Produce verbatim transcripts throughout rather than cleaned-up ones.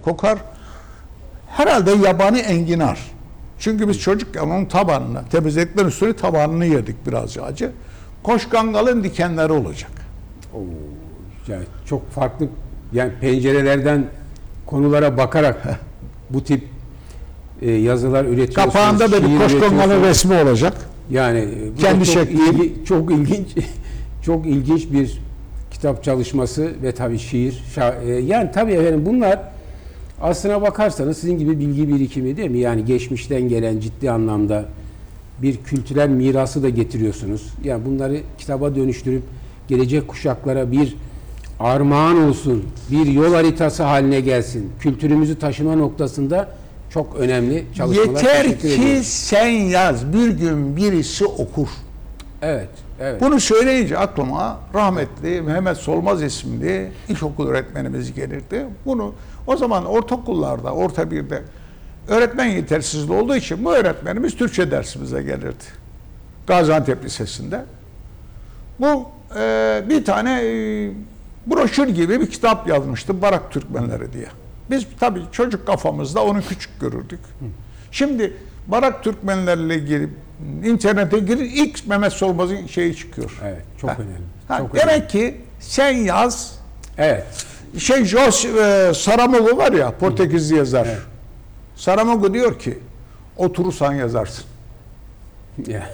kokar. Herhalde yabani enginar. Çünkü biz çocukken onun tabanını, temizledikten üstüne tabanını yedik birazcık acı. Koşkangalın dikenleri olacak. Oo, yani çok farklı, yani pencerelerden konulara bakarak bu tip e, yazılar üretiyorsunuz. Kapağında da bir koşkangalın resmi olacak. Yani bu kendi çok şekli. ilgi, çok ilginç çok ilginç bir kitap çalışması ve tabii şiir. Şa, e, yani tabii efendim bunlar aslına bakarsanız sizin gibi bilgi birikimi değil mi? Yani geçmişten gelen ciddi anlamda bir kültürel mirası da getiriyorsunuz. Yani bunları kitaba dönüştürüp gelecek kuşaklara bir armağan olsun, bir yol haritası haline gelsin. Kültürümüzü taşıma noktasında çok önemli çalışmalar. Yeter ki sen yaz, bir gün birisi okur. Evet, evet. Bunu söyleyince aklıma rahmetli Mehmet Solmaz isimli ilkokul öğretmenimiz gelirdi. Bunu o zaman ortaokullarda, orta birde öğretmen yetersizliği olduğu için bu öğretmenimiz Türkçe dersimize gelirdi. Gaziantep Lisesi'nde. Bu e, bir tane e, broşür gibi bir kitap yazmıştı, Barak Türkmenleri diye. Biz tabii çocuk kafamızda onu küçük görürdük. Şimdi Barak Türkmenlerle girip internete girir, ilk Mehmet Solmaz'ın şeyi çıkıyor. Evet, çok ha. önemli. Ha, çok demek önemli. ki sen yaz. Evet. Şey Jos e, Saramago var ya, Portekizli yazar. Evet. Saramago diyor ki oturursan yazarsın. Ya.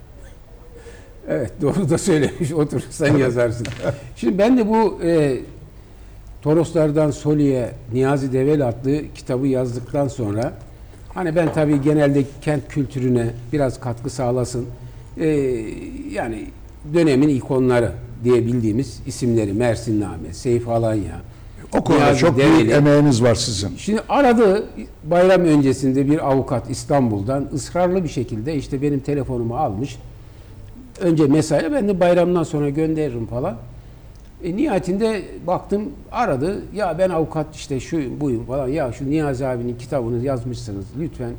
Evet, doğru da söylemiş, oturursan yazarsın. Şimdi ben de bu e, Toroslardan Soli'ye Niyazi Devel adlı kitabı yazdıktan sonra hani ben tabii genelde kent kültürüne biraz katkı sağlasın. E, yani dönemin ikonları diye bildiğimiz isimleri Mersinname, Seyfi Alanya. O konuda Niyazi çok Develi. büyük emeğiniz var sizin. Şimdi aradı bayram öncesinde bir avukat İstanbul'dan ısrarlı bir şekilde işte benim telefonumu almış. Önce mesai, ben de bayramdan sonra gönderirim falan. E, nihayetinde baktım aradı. Ya ben avukat işte şu buyum falan. Ya şu Niyazi abinin kitabını yazmışsınız lütfen.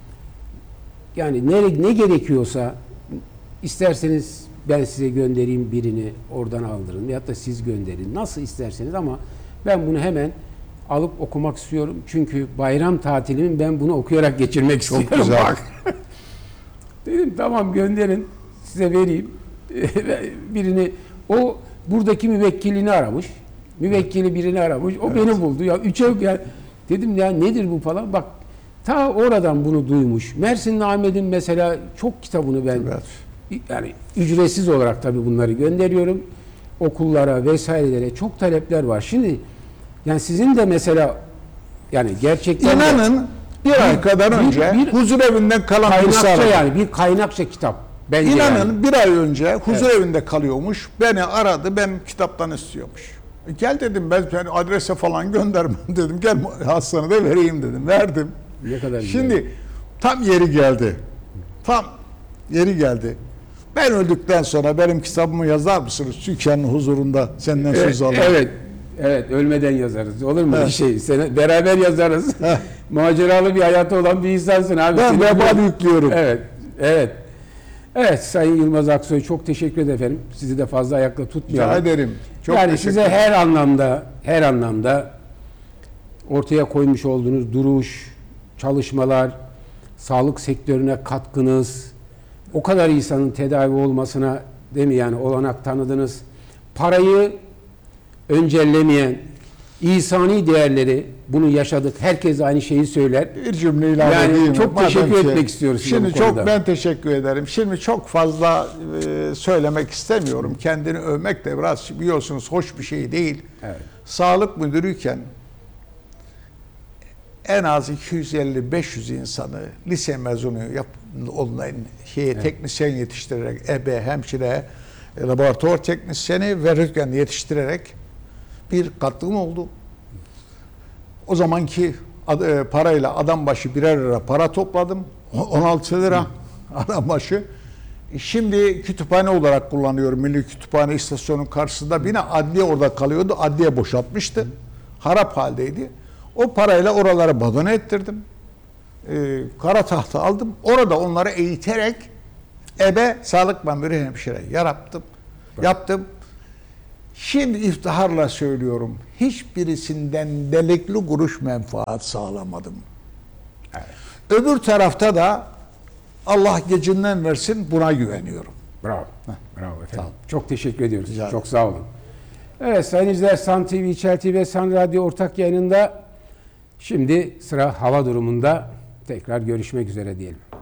Yani ne, ne gerekiyorsa isterseniz ben size göndereyim, birini oradan aldırın ya da siz gönderin. Nasıl isterseniz ama ben bunu hemen alıp okumak istiyorum. Çünkü bayram tatilimi ben bunu okuyarak geçirmek Çok istiyorum. güzel. Bak. Dedim tamam gönderin, size vereyim. Birini, o buradaki müvekkilini aramış. Müvekkili birini aramış. O evet. Beni buldu. Ya üçe ya dedim ya nedir bu falan. Bak ta oradan bunu duymuş. Mersinli Ahmet'in mesela çok kitabını ben evet. yani ücretsiz olarak tabii bunları gönderiyorum. Okullara vesairelere çok talepler var. Şimdi yani sizin de mesela yani gerçekten İnanın de, bir ay kadar bir, önce bir, huzur evinden kalan kaynakça yani bir kaynakça kitap. Bence İnanın yani. bir ay önce huzur evet. evinde kalıyormuş. Beni aradı, ben kitaptan istiyormuş. E gel dedim, ben yani adrese falan göndermem dedim. Gel hastanede vereyim dedim. Verdim. Ne kadar güzel. Şimdi tam yeri geldi. Tam yeri geldi. Ben öldükten sonra benim kitabımı yazar mısınız? Türkiye'nin huzurunda senden evet, söz alalım. Evet. Evet, ölmeden yazarız. Olur mu evet. bir şey? Seni beraber yazarız. Maceralı bir hayatı olan bir insansın abi. Ben vebal yüklüyorum. Evet. Evet. Evet Sayın Yılmaz Aksoy, çok teşekkür ederim efendim. Sizi de fazla ayakta tutmayalım. Rica ederim. Çok yani size her anlamda her anlamda ortaya koymuş olduğunuz duruş, çalışmalar, sağlık sektörüne katkınız, o kadar insanın tedavi olmasına değil mi yani olanak tanıdınız. Parayı öncellemeyen insani değerleri, bunu yaşadık. Herkes aynı şeyi söyler. Bir cümle ilave yani edeyim. çok Madem teşekkür ki, etmek istiyoruz. Şimdi çok ben teşekkür ederim. Şimdi çok fazla e, söylemek istemiyorum. Kendini övmek de biraz biliyorsunuz hoş bir şey değil. Evet. Sağlık müdürüyken en az iki yüz elli beş yüz insanı lise mezunu yap, online şeye evet. teknisyen yetiştirerek, ebe, hemşire, laboratuvar teknisyeni ve röntgen yetiştirerek bir katkım oldu. O zamanki ad, e, parayla adam başı birer lira para topladım. on altı lira Hı. adam başı. Şimdi kütüphane olarak kullanıyorum. Milli Kütüphane istasyonun karşısında. Yine adliye orada kalıyordu. Adliye boşaltmıştı. Hı. Harap haldeydi. O parayla oralara badana ettirdim. Ee, kara tahta aldım. Orada onları eğiterek ebe sağlık mamürü hemşire yarattım. Bak. Yaptım. Şimdi iftiharla söylüyorum, hiçbirisinden delikli kuruş menfaat sağlamadım. Evet. Öbür tarafta da Allah gecinden versin, buna güveniyorum. Bravo. Bravo efendim. Tamam. Çok teşekkür ediyoruz. Rica Çok sağ olun. Evet sayın izleyiciler, Sun T V, İçer T V, Sun Radyo ortak yayınında şimdi sıra hava durumunda. Tekrar görüşmek üzere diyelim.